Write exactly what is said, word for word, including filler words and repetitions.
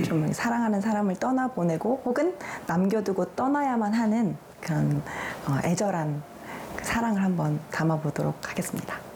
좀 사랑하는 사람을 떠나보내고 혹은 남겨두고 떠나야만 하는 그런 어, 애절한 그 사랑을 한번 담아보도록 하겠습니다.